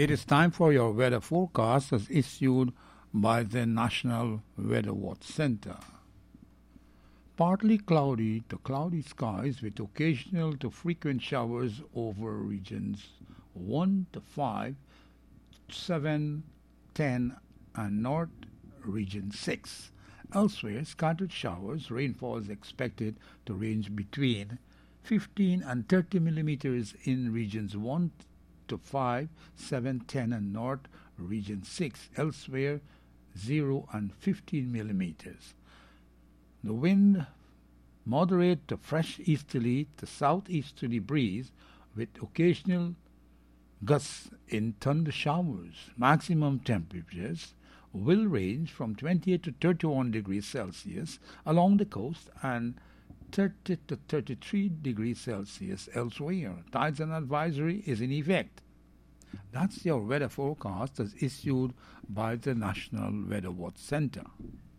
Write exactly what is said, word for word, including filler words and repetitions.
It is time for your weather forecast as issued by the National Weather Watch Center. Partly cloudy to cloudy skies with occasional to frequent showers over regions one to five, seven, ten, and north region six. Elsewhere, scattered showers. Rainfall is expected to range between fifteen and thirty millimeters in regions one to five, seven, ten, and north region six. Elsewhere, zero and fifteen millimeters. The wind moderate to fresh easterly to southeasterly breeze with occasional gusts in thunder showers. Maximum temperatures will range from twenty-eight to thirty-one degrees Celsius along the coast and thirty to thirty-three degrees Celsius elsewhere. Typhoon advisory is in effect. That's your weather forecast as issued by the National Weather Watch Center.